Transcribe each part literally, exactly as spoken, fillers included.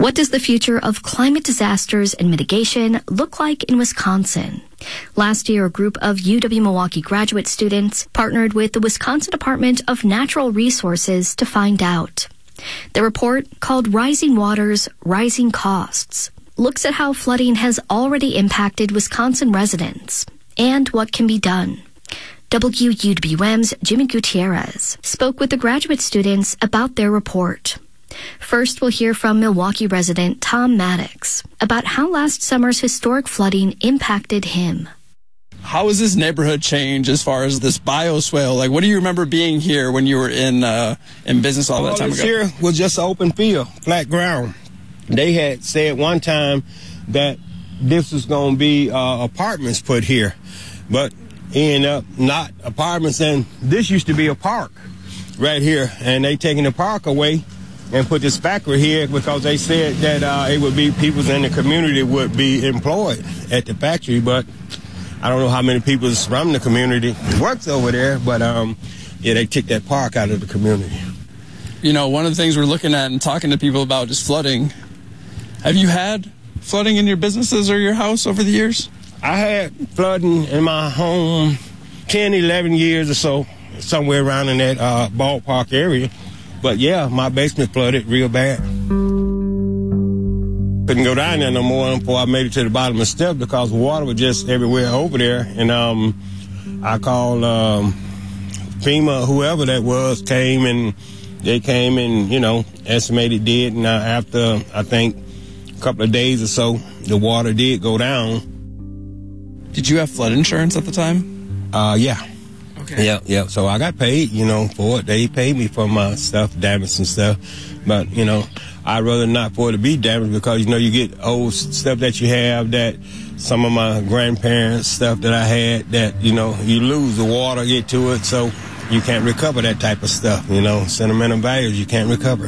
What does the future of climate disasters and mitigation look like in Wisconsin? Last year, a group of U W-Milwaukee graduate students partnered with the Wisconsin Department of Natural Resources to find out. The report, called Rising Waters, Rising Costs, looks at how flooding has already impacted Wisconsin residents and what can be done. W U W M's Jimmy Gutierrez spoke with the graduate students about their report. First, we'll hear from Milwaukee resident Tom Maddox about how last summer's historic flooding impacted him. How has this neighborhood changed as far as this bioswale? Like, what do you remember being here when you were in uh, in business all that all time this ago? Here was just an open field, flat ground. They had said one time that this was going to be uh, apartments put here, but ended up not apartments, and this used to be a park right here, and they taking the park away and put this factory here because they said that uh, it would be people in the community would be employed at the factory, but I don't know how many people from the community works over there, but um, yeah, they took that park out of the community. You know, one of the things we're looking at and talking to people about is flooding. Have you had flooding in your businesses or your house over the years? I had flooding in my home ten, eleven years or so, somewhere around in that uh, ballpark area. But yeah, my basement flooded real bad. Couldn't go down there no more before I made it to the bottom of the step because water was just everywhere over there. And um, I called um, FEMA, whoever that was, came and they came and, you know, estimated did. And uh, after, I think, a couple of days or so, the water did go down. Did you have flood insurance at the time? Uh, yeah. Okay. Yeah, yeah. So I got paid, you know, for it. They paid me for my stuff, damage and stuff. But, you know, I'd rather not for it to be damaged because, you know, you get old stuff that you have that some of my grandparents' stuff that I had that, you know, you lose the water, get to it, so you can't recover that type of stuff, you know. Sentimental values you can't recover.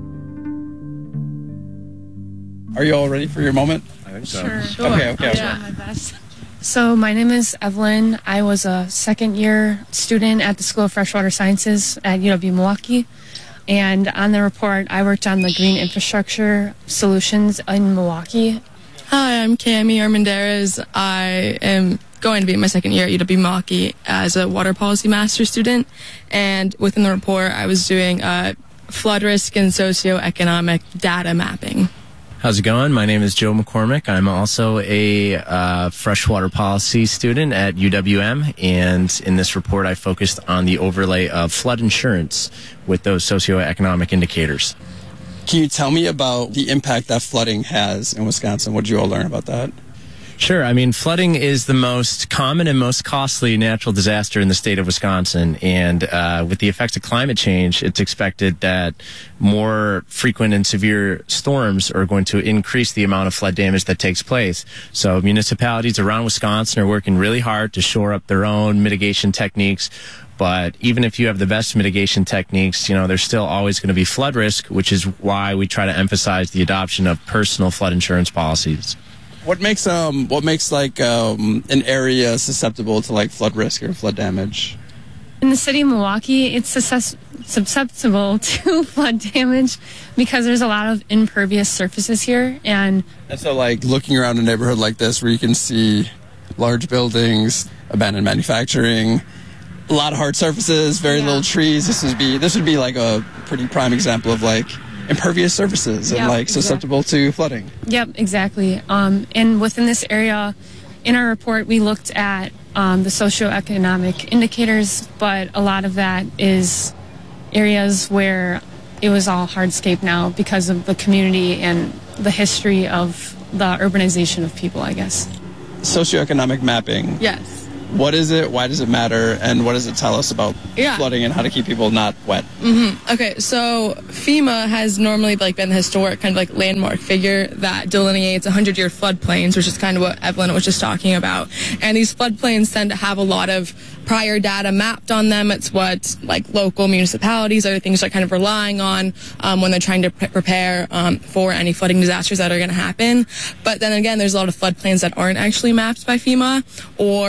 Are you all ready for your moment? I think so. Sure. Sure. Okay, okay. I'll try my best. So my name is Evelyn. I was a second year student at the School of Freshwater Sciences at U W-Milwaukee. And on the report, I worked on the green infrastructure solutions in Milwaukee. Hi, I'm Cami Armendariz. I am going to be in my second year at U W-Milwaukee as a water policy master's student. And within the report, I was doing uh, flood risk and socioeconomic data mapping. How's it going? My name is Joe McCormick. I'm also a uh, freshwater policy student at U W M, and in this report I focused on the overlay of flood insurance with those socioeconomic indicators. Can you tell me about the impact that flooding has in Wisconsin? What did you all learn about that? Sure. I mean, flooding is the most common and most costly natural disaster in the state of Wisconsin. And uh, with the effects of climate change, it's expected that more frequent and severe storms are going to increase the amount of flood damage that takes place. So municipalities around Wisconsin are working really hard to shore up their own mitigation techniques. But even if you have the best mitigation techniques, you know, there's still always going to be flood risk, which is why we try to emphasize the adoption of personal flood insurance policies. What makes um what makes like um an area susceptible to like flood risk or flood damage? In the city of Milwaukee, it's susces- susceptible to flood damage because there's a lot of impervious surfaces here. And, and so like looking around a neighborhood like this where you can see large buildings, abandoned manufacturing, a lot of hard surfaces, very yeah. little trees. This would be this would be like a pretty prime example of like impervious surfaces and yep, like susceptible exactly. to flooding. Yep, exactly. Um, and within this area, in our report, we looked at um, the socioeconomic indicators, but a lot of that is areas where it was all hardscape now because of the community and the history of the urbanization of people, I guess. Socioeconomic mapping. Yes. What is it? Why does it matter? And what does it tell us about yeah. flooding and how to keep people not wet? Mm-hmm. Okay, so FEMA has normally like been the historic kind of like landmark figure that delineates one hundred year floodplains, which is kind of what Evelyn was just talking about. And these floodplains tend to have a lot of prior data mapped on them. It's what like local municipalities, other things are kind of relying on um, when they're trying to pre- prepare um, for any flooding disasters that are going to happen. But then again, there's a lot of floodplains that aren't actually mapped by FEMA, or the ones that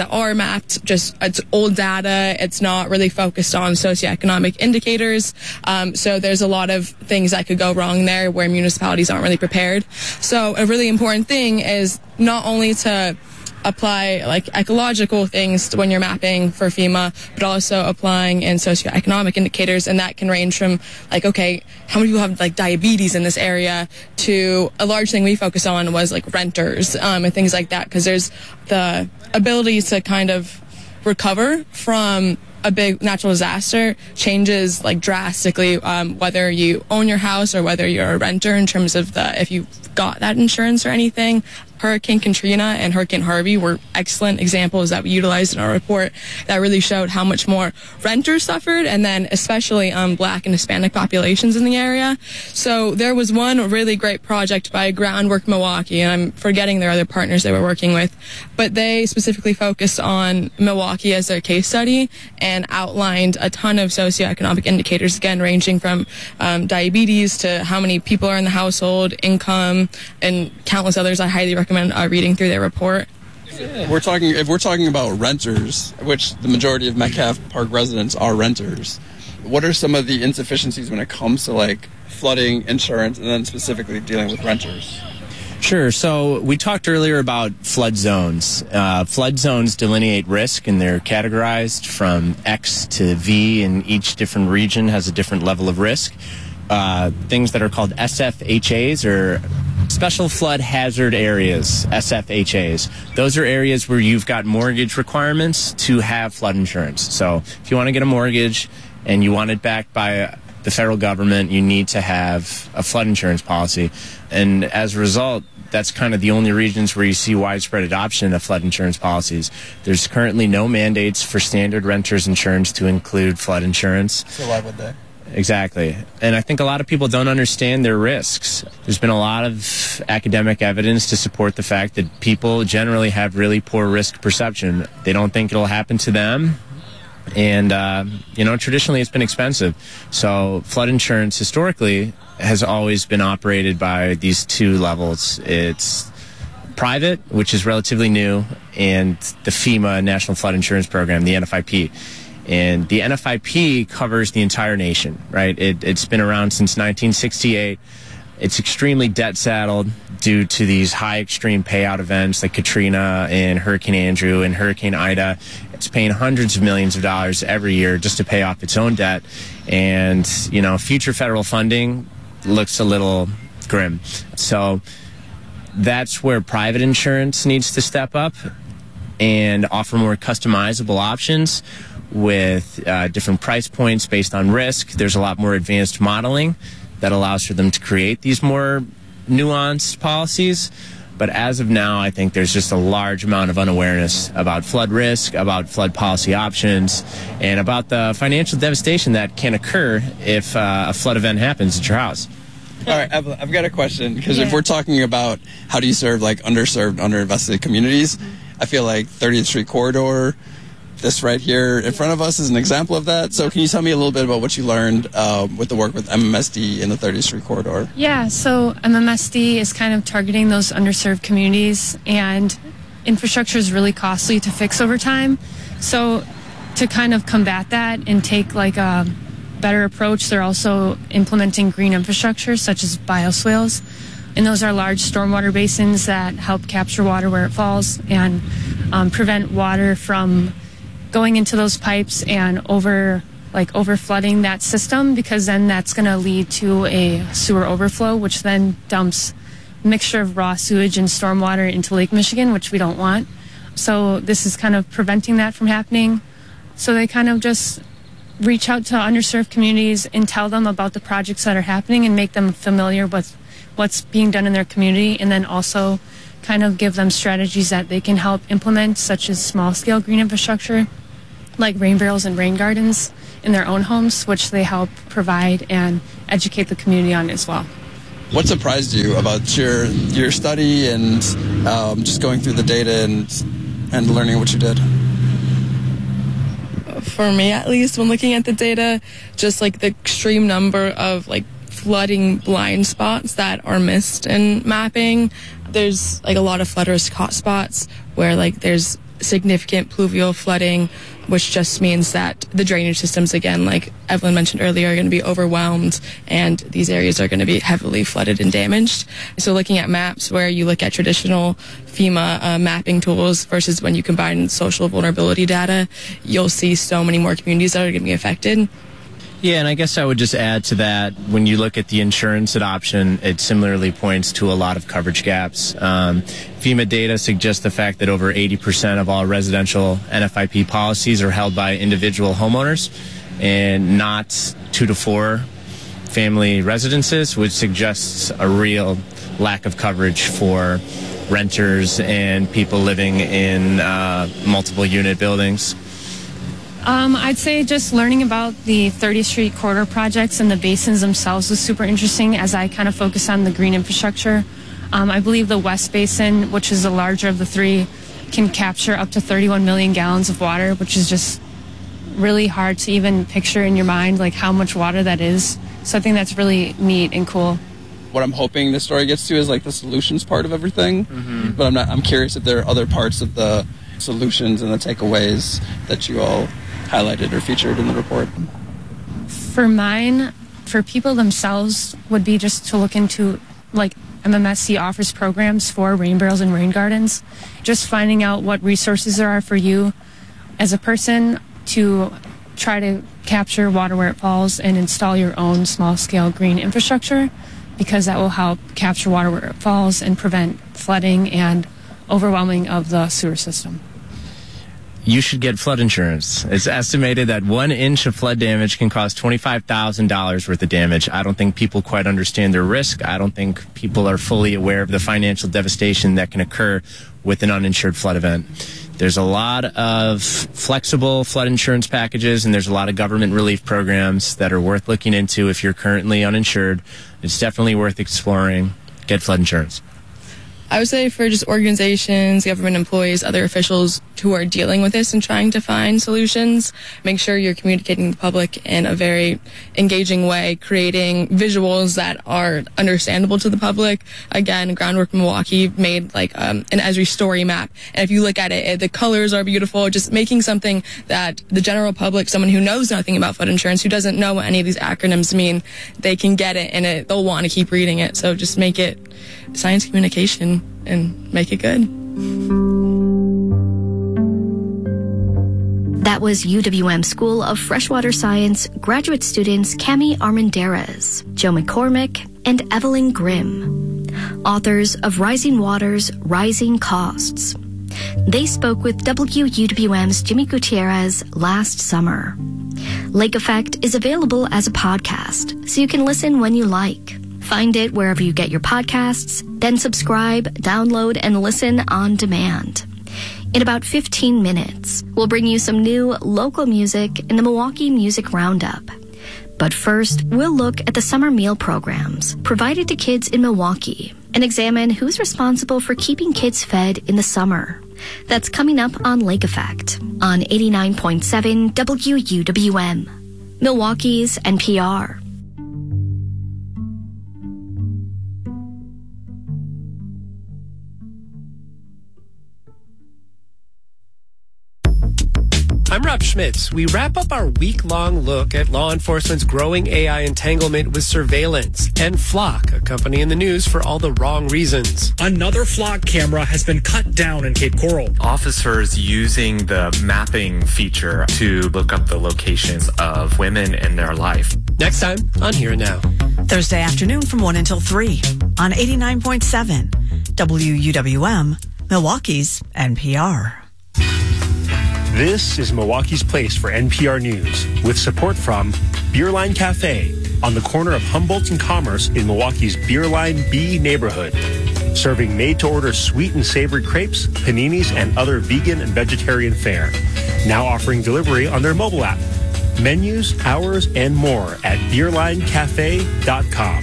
that are mapped, just it's old data. It's not really focused on socioeconomic indicators. Um, so there's a lot of things that could go wrong there where municipalities aren't really prepared. So a really important thing is not only to apply like ecological things when you're mapping for FEMA, but also applying in socioeconomic indicators, and that can range from like, okay, how many people have like diabetes in this area, to a large thing we focus on was like renters um, and things like that, because there's the ability to kind of recover from a big natural disaster changes like drastically um, whether you own your house or whether you're a renter, in terms of the if you got that insurance or anything. Hurricane Katrina and Hurricane Harvey were excellent examples that we utilized in our report that really showed how much more renters suffered, and then especially um, Black and Hispanic populations in the area. So there was one really great project by Groundwork Milwaukee, and I'm forgetting their other partners they were working with, but they specifically focused on Milwaukee as their case study and outlined a ton of socioeconomic indicators, again, ranging from um, diabetes to how many people are in the household, income, and countless others. I highly recommend recommend uh, reading through their report. We're talking if we're talking about renters, which the majority of Metcalf Park residents are renters. What are some of the insufficiencies when it comes to like flooding insurance, and then specifically dealing with renters? Sure. So we talked earlier about flood zones. Uh, flood zones delineate risk, and they're categorized from X to V, and each different region has a different level of risk. Uh, things that are called S F H As, or Special Flood Hazard Areas, S F H As. Those are areas where you've got mortgage requirements to have flood insurance. So if you want to get a mortgage and you want it backed by the federal government, you need to have a flood insurance policy. And as a result, that's kind of the only regions where you see widespread adoption of flood insurance policies. There's currently no mandates for standard renters insurance to include flood insurance. So why would they? Exactly. And I think a lot of people don't understand their risks. There's been a lot of academic evidence to support the fact that people generally have really poor risk perception. They don't think it'll happen to them. And, uh, you know, traditionally it's been expensive. So flood insurance historically has always been operated by these two levels. It's private, which is relatively new, and the FEMA National Flood Insurance Program, the N F I P. And the N F I P covers the entire nation, right? It, it's been around since nineteen sixty-eight. It's extremely debt-saddled due to these high extreme payout events like Katrina and Hurricane Andrew and Hurricane Ida. It's paying hundreds of millions of dollars every year just to pay off its own debt. And, you know, future federal funding looks a little grim. So that's where private insurance needs to step up and offer more customizable options with uh, different price points based on risk. There's a lot more advanced modeling that allows for them to create these more nuanced policies. But as of now, I think there's just a large amount of unawareness about flood risk, about flood policy options, and about the financial devastation that can occur if uh, a flood event happens at your house. All right, I've, I've got a question, because Yeah. if we're talking about how do you serve like underserved, underinvested communities, I feel like thirtieth Street Corridor, this right here in front of us, is an example of that. So can you tell me a little bit about what you learned um, with the work with M M S D in the thirtieth Street Corridor? Yeah, so M M S D is kind of targeting those underserved communities, and infrastructure is really costly to fix over time. So to kind of combat that and take like a better approach, they're also implementing green infrastructure such as bioswales. And those are large stormwater basins that help capture water where it falls and um, prevent water from going into those pipes and over like over flooding that system, because then that's going to lead to a sewer overflow, which then dumps a mixture of raw sewage and stormwater into Lake Michigan, which we don't want. So this is kind of preventing that from happening. So they kind of just reach out to underserved communities and tell them about the projects that are happening and make them familiar with what's being done in their community, and then also kind of give them strategies that they can help implement, such as small-scale green infrastructure, like rain barrels and rain gardens in their own homes, which they help provide and educate the community on as well. What surprised you about your your study and um, just going through the data and and learning what you did? For me, at least, when looking at the data, just like the extreme number of like flooding blind spots that are missed in mapping. There's like a lot of flood risk hotspots where like there's significant pluvial flooding, which just means that the drainage systems, again, like Evelyn mentioned earlier, are going to be overwhelmed, and these areas are going to be heavily flooded and damaged. So looking at maps where you look at traditional FEMA uh, mapping tools versus when you combine social vulnerability data, you'll see so many more communities that are going to be affected. Yeah, and I guess I would just add to that, when you look at the insurance adoption, it similarly points to a lot of coverage gaps. Um, FEMA data suggests the fact that over eighty percent of all residential N F I P policies are held by individual homeowners and not two to four family residences, which suggests a real lack of coverage for renters and people living in uh, multiple unit buildings. Um, I'd say just learning about the thirtieth Street corridor projects and the basins themselves was super interesting as I kind of focus on the green infrastructure. Um, I believe the West Basin, which is the larger of the three, can capture up to thirty-one million gallons of water, which is just really hard to even picture in your mind, like how much water that is. So I think that's really neat and cool. What I'm hoping the story gets to is like the solutions part of everything, mm-hmm. but I'm not. I'm curious if there are other parts of the solutions and the takeaways that you all highlighted or featured in the report. For mine, for people themselves, would be just to look into, like, M M S C offers programs for rain barrels and rain gardens. Just finding out what resources there are for you as a person to try to capture water where it falls and install your own small-scale green infrastructure, because that will help capture water where it falls and prevent flooding and overwhelming of the sewer system. You should get flood insurance. It's estimated that one inch of flood damage can cause twenty-five thousand dollars worth of damage. I don't think people quite understand their risk. I don't think people are fully aware of the financial devastation that can occur with an uninsured flood event. There's a lot of flexible flood insurance packages, and there's a lot of government relief programs that are worth looking into if you're currently uninsured. It's definitely worth exploring. Get flood insurance. I would say for just organizations, government employees, other officials who are dealing with this and trying to find solutions, make sure you're communicating with the public in a very engaging way, creating visuals that are understandable to the public. Again, Groundwork Milwaukee made like um, an Esri story map, and if you look at it, it, the colors are beautiful. Just making something that the general public, someone who knows nothing about flood insurance, who doesn't know what any of these acronyms mean, they can get it, and it, they'll want to keep reading it. So just make it science communication and make it good. That was U W M School of Freshwater Science graduate students Cami Armendariz, Joe McCormick, and Evelyn Grimm, authors of Rising Waters, Rising Costs. They spoke with W U W M's Jimmy Gutierrez last summer. Lake Effect is available as a podcast, so you can listen when you like. Find it wherever you get your podcasts, then subscribe, download, and listen on demand. In about fifteen minutes, we'll bring you some new local music in the Milwaukee Music Roundup. But first, we'll look at the summer meal programs provided to kids in Milwaukee and examine who's responsible for keeping kids fed in the summer. That's coming up on Lake Effect on eighty-nine point seven W U W M, Milwaukee's N P R. I'm Rob Schmitz. We wrap up our week-long look at law enforcement's growing A I entanglement with surveillance and Flock, a company in the news for all the wrong reasons. Another Flock camera has been cut down in Cape Coral. Officers using the mapping feature to look up the locations of women in their life. Next time on Here and Now. Thursday afternoon from one until three on eighty-nine point seven W U W M, Milwaukee's N P R. This is Milwaukee's Place for N P R News, with support from Beerline Cafe on the corner of Humboldt and Commerce in Milwaukee's Beerline B neighborhood, serving made-to-order sweet and savory crepes, paninis, and other vegan and vegetarian fare. Now offering delivery on their mobile app. Menus, hours, and more at beerline cafe dot com.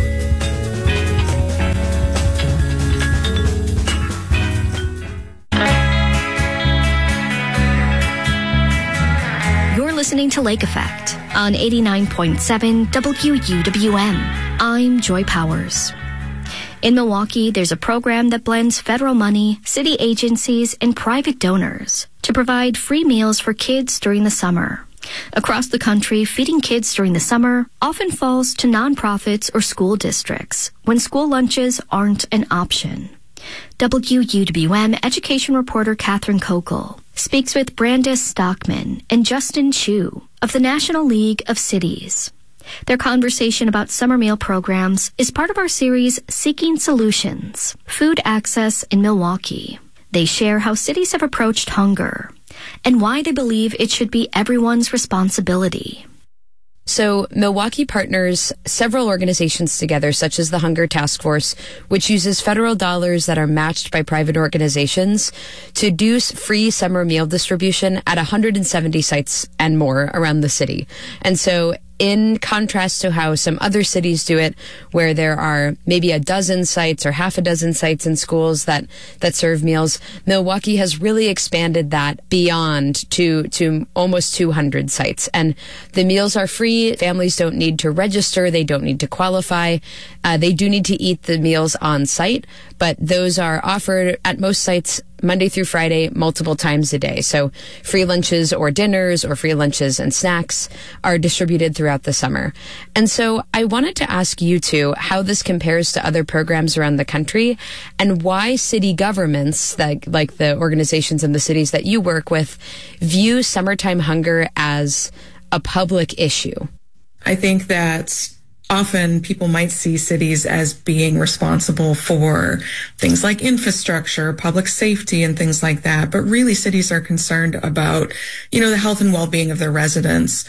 Listening to Lake Effect on eighty-nine point seven W U W M. I'm Joy Powers. In Milwaukee, there's a program that blends federal money, city agencies, and private donors to provide free meals for kids during the summer. Across the country, feeding kids during the summer often falls to nonprofits or school districts when school lunches aren't an option. W U W M education reporter Catherine Kokel speaks with Brandis Stockman and Justin Chu of the National League of Cities. Their conversation about summer meal programs is part of our series Seeking Solutions, Food Access in Milwaukee. They share how cities have approached hunger and why they believe it should be everyone's responsibility. So Milwaukee partners several organizations together, such as the Hunger Task Force, which uses federal dollars that are matched by private organizations to do free summer meal distribution at one hundred seventy sites and more around the city. And so in contrast to how some other cities do it, where there are maybe a dozen sites or half a dozen sites in schools that, that serve meals, Milwaukee has really expanded that beyond to, to almost two hundred sites. And the meals are free. Families don't need to register. They don't need to qualify. Uh, they do need to eat the meals on site, but those are offered at most sites Monday through Friday, multiple times a day. So free lunches or dinners or free lunches and snacks are distributed throughout the summer. And so I wanted to ask you two how this compares to other programs around the country and why city governments, like, like the organizations in the cities that you work with, view summertime hunger as a public issue. I think that often people might see cities as being responsible for things like infrastructure, public safety, and things like that. But really, cities are concerned about, you know, the health and well-being of their residents.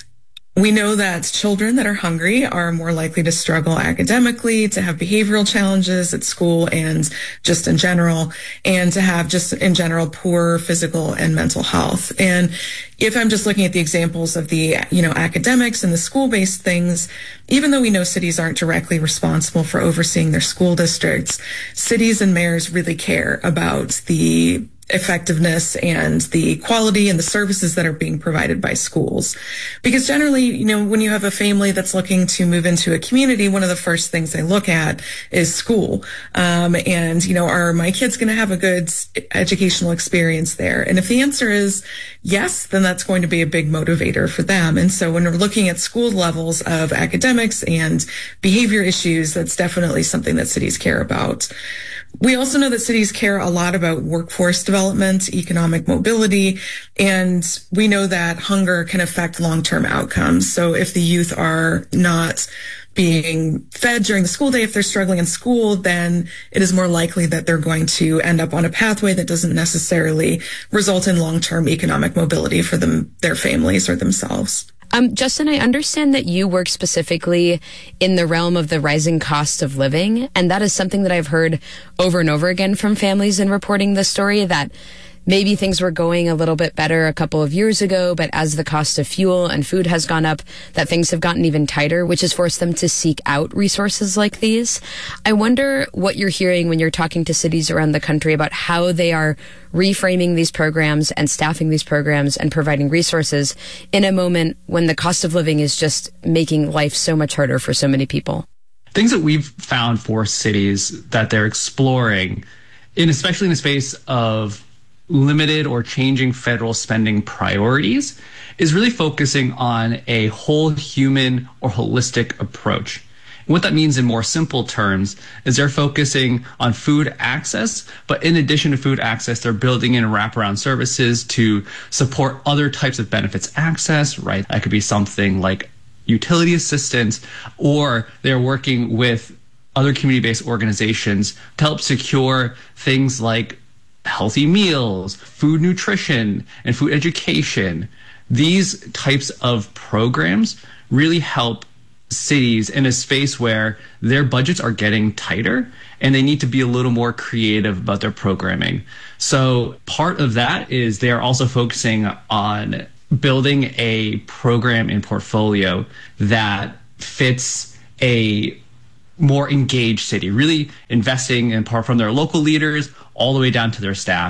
We know that children that are hungry are more likely to struggle academically, to have behavioral challenges at school and just in general, and to have just in general poor physical and mental health. And if I'm just looking at the examples of the, you know, academics and the school-based things, even though we know cities aren't directly responsible for overseeing their school districts, cities and mayors really care about the effectiveness and the quality and the services that are being provided by schools. Because generally, you know, when you have a family that's looking to move into a community, one of the first things they look at is school. Um, and, you know, are my kids going to have a good educational experience there? And if the answer is yes, then that's going to be a big motivator for them. And so when we're looking at school levels of academics and behavior issues, that's definitely something that cities care about. We also know that cities care a lot about workforce development, economic mobility, and we know that hunger can affect long-term outcomes. So if the youth are not being fed during the school day, if they're struggling in school, then it is more likely that they're going to end up on a pathway that doesn't necessarily result in long-term economic mobility for them, their families or themselves. Um, Justin, I understand that you work specifically in the realm of the rising cost of living, and that is something that I've heard over and over again from families in reporting this story, that maybe things were going a little bit better a couple of years ago, but as the cost of fuel and food has gone up, that things have gotten even tighter, which has forced them to seek out resources like these. I wonder what you're hearing when you're talking to cities around the country about how they are reframing these programs and staffing these programs and providing resources in a moment when the cost of living is just making life so much harder for so many people. Things that we've found for cities that they're exploring, in especially in the space of limited or changing federal spending priorities, is really focusing on a whole human or holistic approach. And what that means in more simple terms is they're focusing on food access, but in addition to food access, they're building in wraparound services to support other types of benefits access, right? That could be something like utility assistance, or they're working with other community-based organizations to help secure things like healthy meals, food nutrition, and food education. These types of programs really help cities in a space where their budgets are getting tighter and they need to be a little more creative about their programming. So part of that is they are also focusing on building a program and portfolio that fits a more engaged city, really investing in part from their local leaders all the way down to their staff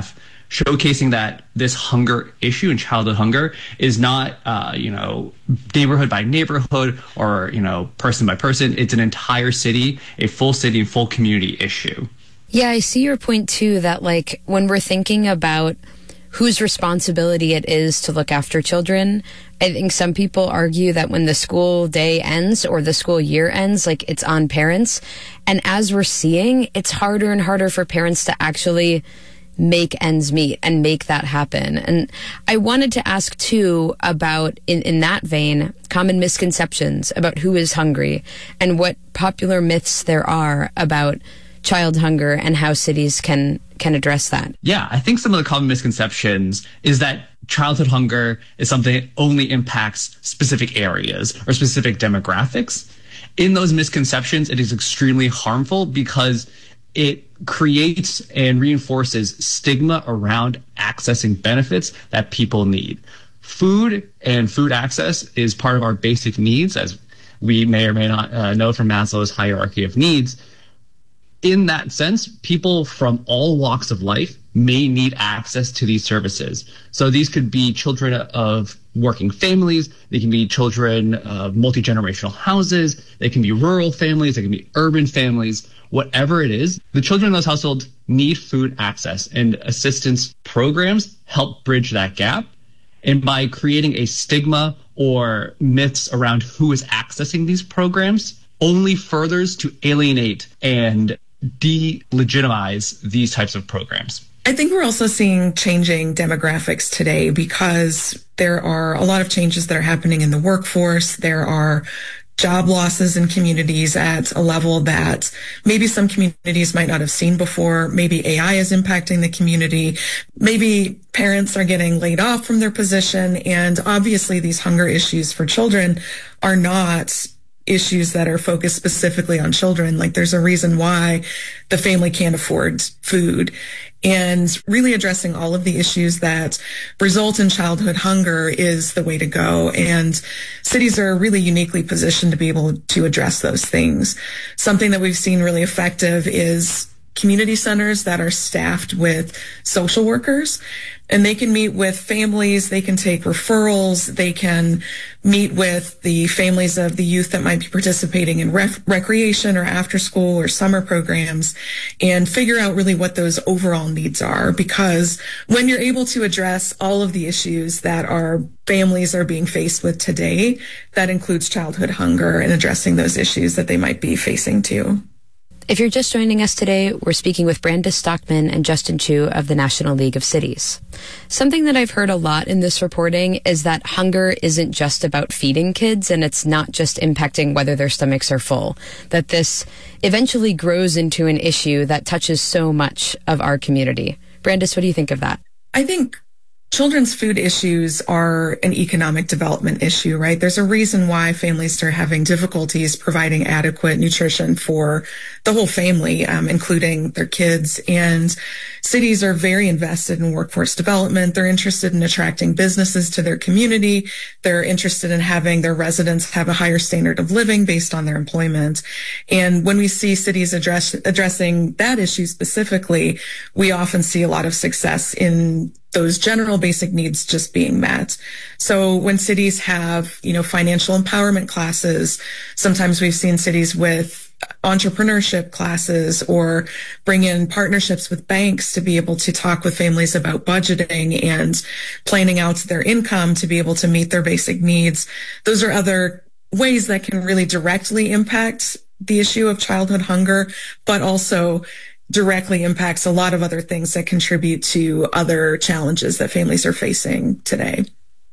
showcasing that this hunger issue and childhood hunger is not, uh, you know, neighborhood by neighborhood or, you know, person by person. It's an entire city, a full city and full community issue. Yeah, I see your point too, that like when we're thinking about whose responsibility it is to look after children, I think some people argue that when the school day ends or the school year ends, like it's on parents. And as we're seeing, it's harder and harder for parents to actually make ends meet and make that happen. And I wanted to ask too about, in, in that vein, common misconceptions about who is hungry and what popular myths there are about child hunger and how cities can can address that. Yeah, I think some of the common misconceptions is that childhood hunger is something that only impacts specific areas or specific demographics. In those misconceptions, it is extremely harmful because it creates and reinforces stigma around accessing benefits that people need. Food and food access is part of our basic needs, as we may or may not uh, know from Maslow's hierarchy of needs. In that sense, people from all walks of life may need access to these services. So these could be children of working families, they can be children of multi-generational houses, they can be rural families, they can be urban families, whatever it is. The children in those households need food access, and assistance programs help bridge that gap. And by creating a stigma or myths around who is accessing these programs, only furthers to alienate and delegitimize these types of programs. I think we're also seeing changing demographics today because there are a lot of changes that are happening in the workforce. There are job losses in communities at a level that maybe some communities might not have seen before. Maybe A I is impacting the community. Maybe parents are getting laid off from their position. And obviously these hunger issues for children are not issues that are focused specifically on children. Like there's a reason why the family can't afford food. And really addressing all of the issues that result in childhood hunger is the way to go. And cities are really uniquely positioned to be able to address those things. Something that we've seen really effective is community centers that are staffed with social workers, and they can meet with families, they can take referrals, they can meet with the families of the youth that might be participating in rec- recreation or after school or summer programs, and figure out really what those overall needs are. Because when you're able to address all of the issues that our families are being faced with today, that includes childhood hunger and addressing those issues that they might be facing too. If you're just joining us today, we're speaking with Brandis Stockman and Justin Chu of the National League of Cities. Something that I've heard a lot in this reporting is that hunger isn't just about feeding kids, and it's not just impacting whether their stomachs are full, that this eventually grows into an issue that touches so much of our community. Brandis, what do you think of that? I think children's food issues are an economic development issue, right? There's a reason why families are having difficulties providing adequate nutrition for the whole family, um, including their kids. And cities are very invested in workforce development. They're interested in attracting businesses to their community. They're interested in having their residents have a higher standard of living based on their employment. And when we see cities address, addressing that issue specifically, we often see a lot of success in those general basic needs just being met. So when cities have, you know, financial empowerment classes, sometimes we've seen cities with entrepreneurship classes or bring in partnerships with banks to be able to talk with families about budgeting and planning out their income to be able to meet their basic needs. Those are other ways that can really directly impact the issue of childhood hunger, but also directly impacts a lot of other things that contribute to other challenges that families are facing today.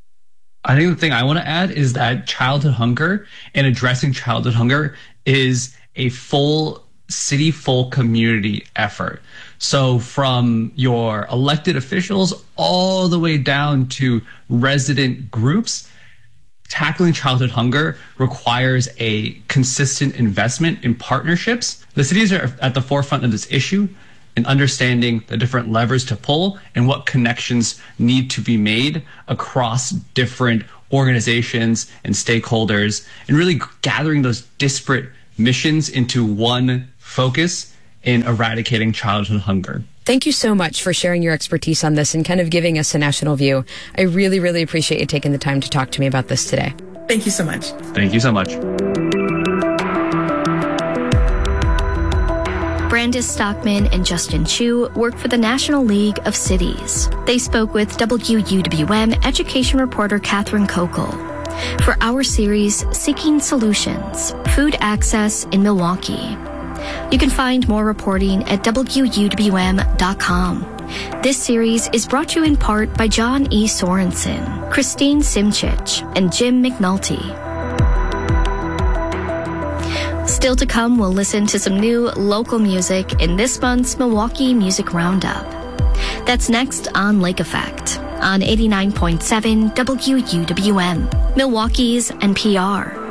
I think the thing I want to add is that childhood hunger and addressing childhood hunger is a full city, full community effort. So from your elected officials all the way down to resident groups, tackling childhood hunger requires a consistent investment in partnerships. The cities are at the forefront of this issue in understanding the different levers to pull and what connections need to be made across different organizations and stakeholders, and really gathering those disparate missions into one focus in eradicating childhood hunger. Thank you so much for sharing your expertise on this and kind of giving us a national view. I really, really appreciate you taking the time to talk to me about this today. Thank you so much. Thank you so much. Brandis Stockman and Justin Chu work for the National League of Cities. They spoke with W U W M education reporter Catherine Kokel for our series, Seeking Solutions, Food Access in Milwaukee. You can find more reporting at W U W M dot com. This series is brought to you in part by John E. Sorensen, Christine Simchich, and Jim McNulty. Still to come, we'll listen to some new local music in this month's Milwaukee Music Roundup. That's next on Lake Effect on eighty-nine point seven W U W M, Milwaukee's N P R.